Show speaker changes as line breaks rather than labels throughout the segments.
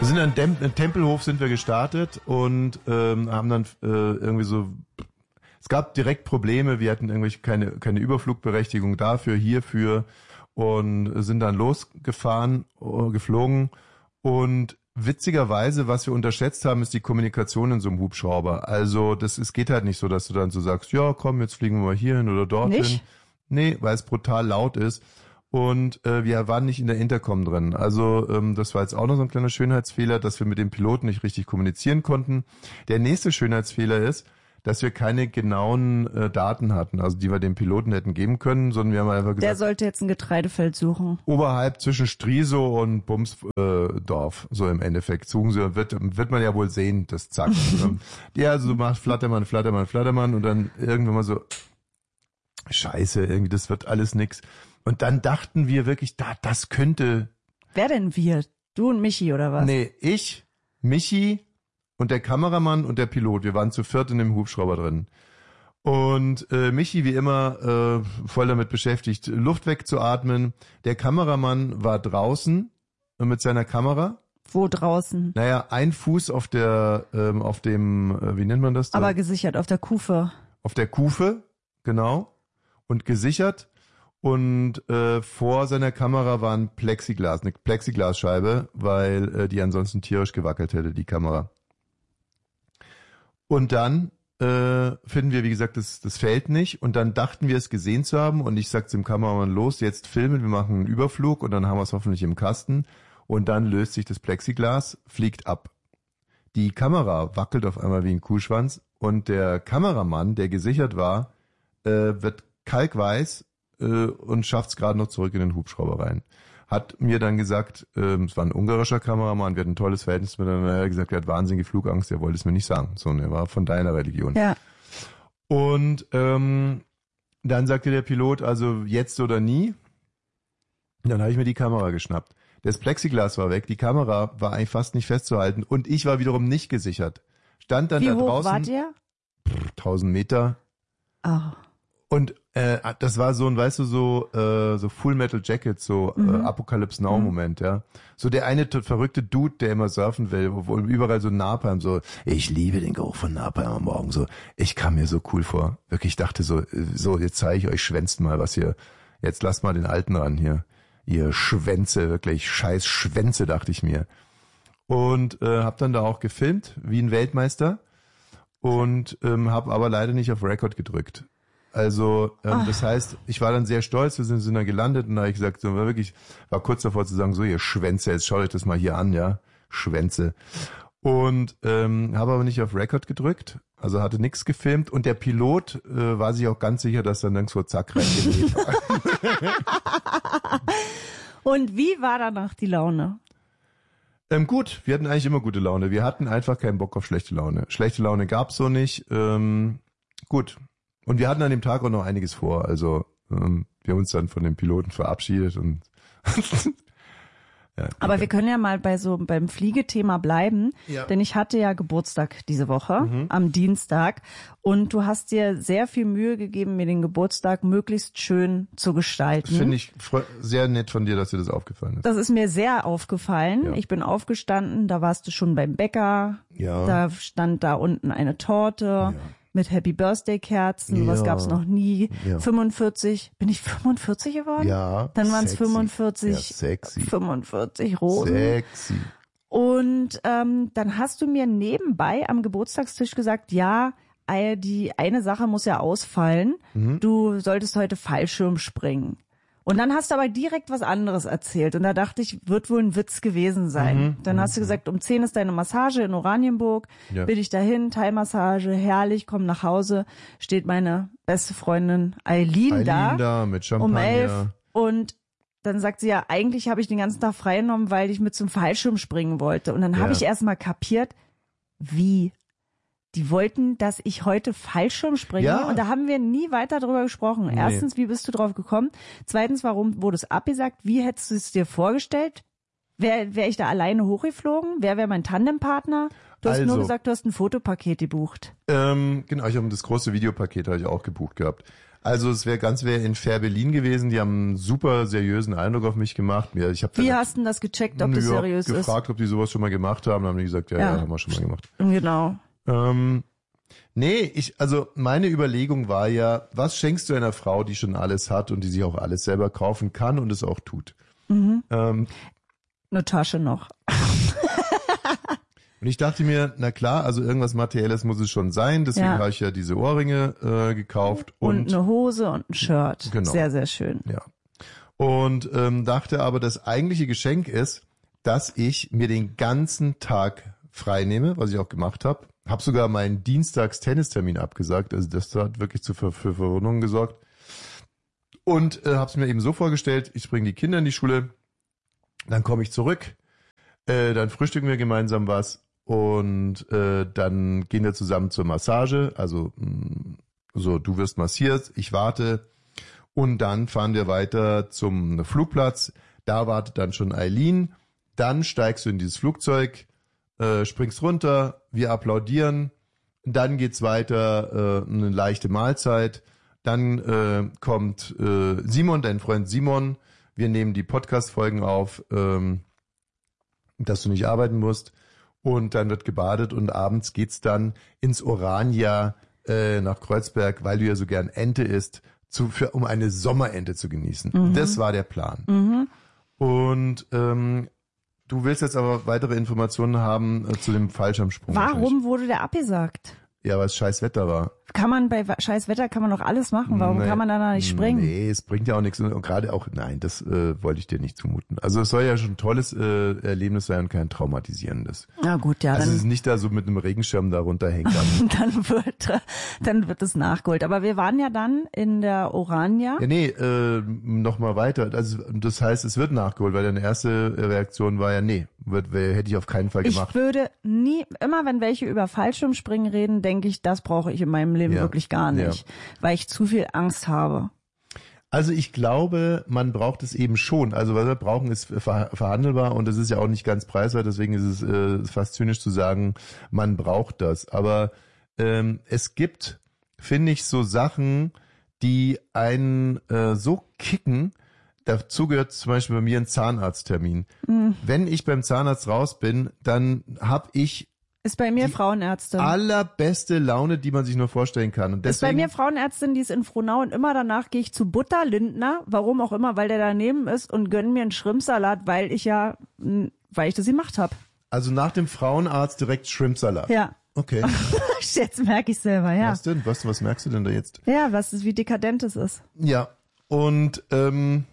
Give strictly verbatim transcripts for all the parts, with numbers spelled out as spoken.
Wir sind an Dem- in Tempelhof sind wir gestartet und ähm, haben dann äh, irgendwie so, es gab direkt Probleme, wir hatten irgendwie keine, keine Überflugberechtigung dafür, hierfür und sind dann losgefahren, geflogen und witzigerweise, was wir unterschätzt haben, ist die Kommunikation in so einem Hubschrauber. Also das es geht halt nicht so, dass du dann so sagst, ja komm, jetzt fliegen wir mal hier hin oder dorthin.
Nicht?
Nee, weil es brutal laut ist. Und äh, wir waren nicht in der Intercom drin. Also ähm, das war jetzt auch noch so ein kleiner Schönheitsfehler, dass wir mit dem Piloten nicht richtig kommunizieren konnten. Der nächste Schönheitsfehler ist, dass wir keine genauen äh, Daten hatten, also die wir dem Piloten hätten geben können, sondern wir haben einfach gesagt,
Der sollte jetzt ein Getreidefeld suchen.
oberhalb zwischen Striesow und Bumsdorf, so im Endeffekt. Suchen sie, wird, wird man ja wohl sehen, das Zack. Ja, also du machst Flattermann, Flattermann, Flattermann und dann irgendwann mal so, scheiße, irgendwie, das wird alles nix. Und dann dachten wir wirklich, da, das könnte...
Wer denn wir? Du und Michi oder was?
Nee, ich, Michi und der Kameramann und der Pilot. Wir waren zu viert in dem Hubschrauber drin. Und äh, Michi wie immer äh, voll damit beschäftigt, Luft wegzuatmen. Der Kameramann war draußen mit seiner Kamera.
Wo draußen?
Naja, ein Fuß auf der, ähm, auf dem, äh, wie nennt man das da?
Aber gesichert, auf der Kufe.
Auf der Kufe, genau. Und gesichert. Und äh, vor seiner Kamera war ein Plexiglas, eine Plexiglasscheibe, weil äh, die ansonsten tierisch gewackelt hätte, die Kamera. Und dann äh, finden wir, wie gesagt, das, das Feld nicht. Und dann dachten wir, es gesehen zu haben. Und ich sagte dem Kameramann, los, jetzt filmen, wir machen einen Überflug und dann haben wir es hoffentlich im Kasten. Und dann löst sich das Plexiglas, fliegt ab. Die Kamera wackelt auf einmal wie ein Kuhschwanz. Und der Kameramann, der gesichert war, äh, wird kalkweiß und schafft es gerade noch zurück in den Hubschrauber rein. Hat mir dann gesagt, ähm, es war ein ungarischer Kameramann, wir hatten ein tolles Verhältnis miteinander, er hat gesagt, er hat wahnsinnige Flugangst, er wollte es mir nicht sagen. So, und er war von deiner Religion.
Ja.
Und ähm, dann sagte der Pilot, also jetzt oder nie. Und dann habe ich mir die Kamera geschnappt. Das Plexiglas war weg, die Kamera war eigentlich fast nicht festzuhalten und ich war wiederum nicht gesichert. Stand dann
Wie
da
hoch
draußen.
wart ihr?
tausend Meter.
Oh.
Und äh, das war so ein, weißt du, so äh, so Full Metal Jacket, so
Mhm.
äh, Apocalypse Now Moment, ja. So der eine t- verrückte Dude, der immer surfen will, wo, wo überall so Napalm, so, ich liebe den Geruch von Napalm am Morgen, so, ich kam mir so cool vor. Wirklich, ich dachte so, äh, so, jetzt zeige ich euch, schwänzt mal was hier. Jetzt lasst mal den Alten ran hier. Ihr Schwänze, wirklich, scheiß Schwänze, dachte ich mir. Und äh, hab dann da auch gefilmt, wie ein Weltmeister. Und ähm, hab aber leider nicht auf Record gedrückt. Also ähm, das heißt, ich war dann sehr stolz, wir sind, sind dann gelandet und da habe ich gesagt, so, war wirklich, war kurz davor zu sagen, so ihr Schwänze, jetzt schaut euch das mal hier an, ja, Schwänze. Und ähm, habe aber nicht auf Record gedrückt, also hatte nichts gefilmt und der Pilot äh, war sich auch ganz sicher, dass dann nirgendwo zack reingeht.
Und wie war danach die Laune?
Ähm, gut, wir hatten eigentlich immer gute Laune. Wir hatten einfach keinen Bock auf schlechte Laune. Schlechte Laune gab's so nicht. Ähm, gut. Und wir hatten an dem Tag auch noch einiges vor. Also ähm, wir haben uns dann von dem Piloten verabschiedet und ja,
Aber
okay.
wir können ja mal bei so beim Fliegethema bleiben,
Ja.
denn ich hatte ja Geburtstag diese Woche
Mhm.
am Dienstag und du hast dir sehr viel Mühe gegeben, mir den Geburtstag möglichst schön zu gestalten.
Finde ich fre- sehr nett von dir, dass dir das aufgefallen ist.
Das ist mir sehr aufgefallen.
Ja.
Ich bin aufgestanden, da warst du schon beim Bäcker,
Ja.
da stand da unten eine Torte.
Ja.
Mit Happy Birthday Kerzen, was
Ja.
gab's noch nie.
Ja.
fünfundvierzig, bin ich fünfundvierzig geworden?
Ja,
Dann waren es
sexy.
fünfundvierzig,
Ja, sexy.
fünfundvierzig Rosen.
Sexy.
Und ähm, dann hast du mir nebenbei am Geburtstagstisch gesagt, ja, äh, die eine Sache muss ja ausfallen.
Mhm.
Du solltest heute Fallschirm springen. Und dann hast du aber direkt was anderes erzählt. Und da dachte ich, wird wohl ein Witz gewesen sein.
Mhm.
Dann hast du gesagt, um zehn ist deine Massage in Oranienburg.
Ja.
Bin ich dahin, Thai-Massage, herrlich, komm nach Hause. Steht meine beste Freundin Eileen,
Eileen
da,
da mit Champagner.
um elf. Und dann sagt sie ja, eigentlich habe ich den ganzen Tag freigenommen, weil ich mit zum Fallschirm springen wollte. Und dann
Ja.
habe ich erst mal kapiert, wie... Die wollten, dass ich heute Fallschirm springe.
Ja.
Und da haben wir nie weiter drüber gesprochen.
Nee.
Erstens, wie bist du drauf gekommen? Zweitens, warum wurde es abgesagt? Wie hättest du es dir vorgestellt? Wäre wär ich da alleine hochgeflogen? Wer wäre mein Tandempartner? Du hast
Also.
nur gesagt, du hast ein Fotopaket gebucht.
Ähm, genau, ich habe das große Videopaket habe ich auch gebucht gehabt. Also es wäre ganz wäre in Fair Berlin gewesen. Die haben einen super seriösen Eindruck auf mich gemacht. Mir, ich hab
Wie hast du denn das gecheckt, ob das seriös
gefragt,
ist?
gefragt, ob die sowas schon mal gemacht haben. Dann haben die gesagt, ja, ja,
Ja.
haben wir schon mal gemacht.
Genau.
Ähm, nee, ich, also meine Überlegung war ja, was schenkst du einer Frau, die schon alles hat und die sich auch alles selber kaufen kann und es auch tut?
Mhm.
Ähm,
Eine Tasche noch.
Und ich dachte mir, na klar, also irgendwas Materielles muss es schon sein. Deswegen
Ja.
habe ich ja diese Ohrringe äh, gekauft.
Und,
Und,
eine Hose und ein Shirt.
Genau.
Sehr, sehr schön.
ja. Und ähm, dachte aber, das eigentliche Geschenk ist, dass ich mir den ganzen Tag frei nehme, was ich auch gemacht habe. Habe sogar meinen Dienstags-Tennistermin abgesagt. Also das hat wirklich zu Ver für Verwunderung gesorgt. Und äh, habe es mir eben so vorgestellt, ich bringe die Kinder in die Schule, dann komme ich zurück, äh, dann frühstücken wir gemeinsam was und äh, dann gehen wir zusammen zur Massage. Also mh, so, du wirst massiert, ich warte und dann fahren wir weiter zum Flugplatz. Da wartet dann schon Eileen. Dann steigst du in dieses Flugzeug, äh, springst runter, wir applaudieren. Dann geht's weiter, äh, eine leichte Mahlzeit. Dann äh, kommt äh, Simon, dein Freund Simon. Wir nehmen die Podcast-Folgen auf, ähm, dass du nicht arbeiten musst. Und dann wird gebadet und abends geht's dann ins Orania äh, nach Kreuzberg, weil du ja so gern Ente isst, zu, für, um eine Sommerente zu genießen.
Mhm.
Das war der Plan.
Mhm.
Und ähm, du willst jetzt aber weitere Informationen haben äh, zu dem Fallschirmsprung. wahrscheinlich.
Warum wurde der abgesagt?
Ja, weil es scheiß Wetter war.
Kann man bei wa- scheiß Wetter kann man doch alles machen. Warum
Nee.
kann man da nicht springen?
Nee, es bringt ja auch nichts. Und gerade auch, nein, das äh, wollte ich dir nicht zumuten. Also es soll ja schon ein tolles äh, Erlebnis sein und kein traumatisierendes.
Na gut, ja,
Also es ist
dann,
nicht da so mit einem Regenschirm da runterhängt.
dann wird dann wird es nachgeholt. Aber wir waren ja dann in der Orania.
Ja, nee, äh, noch mal weiter. Also das heißt, es wird nachgeholt, weil deine erste Reaktion war ja, nee, wird, hätte ich auf keinen Fall
Ich
gemacht.
würde nie, immer wenn welche über Fallschirmspringen reden, denke ich, das brauche ich in meinem Leben
Ja.
wirklich gar nicht, weil ich zu viel Angst habe.
Also ich glaube, man braucht es eben schon. Also was wir brauchen, ist ver verhandelbar und das ist ja auch nicht ganz preiswert. Deswegen ist es äh, fast zynisch zu sagen, man braucht das. Aber ähm, es gibt, finde ich, so Sachen, die einen äh, so kicken. Dazu gehört zum Beispiel bei mir ein Zahnarzttermin.
Mhm.
Wenn ich beim Zahnarzt raus bin, dann habe ich
Ist bei mir Frauenärztin.
allerbeste Laune, die man sich nur vorstellen kann. Und
Ist bei
deswegen,
mir Frauenärztin, die ist in Frohnau und immer danach gehe ich zu Butter Lindner, warum auch immer, weil der daneben ist und gönn mir einen Schrimpsalat, weil ich ja, mh, weil ich das gemacht habe.
also nach dem Frauenarzt direkt Shrimpsalat.
Ja.
Okay.
Jetzt merke ich selber, ja.
Was denn? Was, was merkst du denn da jetzt?
Ja, was ist, wie dekadent es ist.
Ja. Und ähm,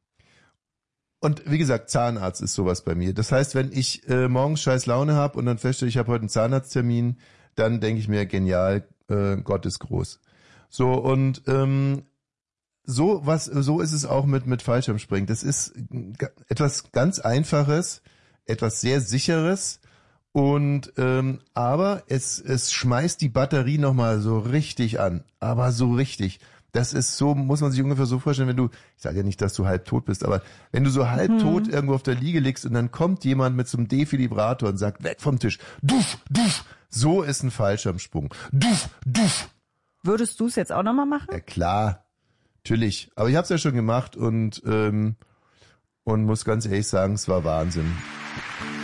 und wie gesagt, Zahnarzt ist sowas bei mir. Das heißt, wenn ich äh, morgens scheiß Laune habe und dann feststelle, ich habe heute einen Zahnarzttermin, dann denke ich mir, genial, äh, Gott ist groß. So, und ähm, so was, so ist es auch mit mit Fallschirmspringen. Das ist g- etwas ganz Einfaches, etwas sehr Sicheres. Und ähm, aber es es schmeißt die Batterie nochmal so richtig an, aber so richtig. Das ist so, muss man sich ungefähr so vorstellen, wenn du, ich sage ja nicht, dass du halb tot bist, aber wenn du so halb tot irgendwo auf der Liege liegst und dann kommt jemand mit so einem Defibrillator und sagt, weg vom Tisch, duff, duff, so ist ein Fallschirmsprung, duff, duff.
Würdest du es jetzt auch nochmal machen?
Ja klar, natürlich, aber ich habe es ja schon gemacht und ähm, und muss ganz ehrlich sagen, es war Wahnsinn.